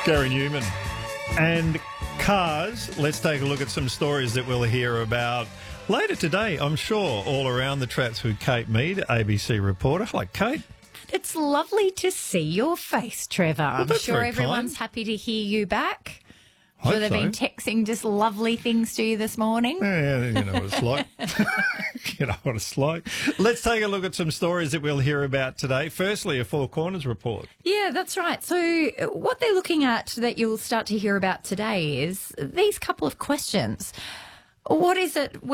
Gary Newman. And cars, let's take a look at some stories that we'll hear about later today, I'm sure, all around the traps with Kate Mead, ABC reporter. Hello, Kate. It's lovely to see your face, Trevor. I'm that's sure very everyone's kind. happy to hear you back. Hope Sure they've been so. texting just lovely things to you this morning. Yeah, you know what it's like. You know what it's like. Let's take a look at some stories that we'll hear about today. Firstly, a Four Corners report. Yeah, that's right. So what they're looking at that you'll start to hear about today is these couple of questions. What is it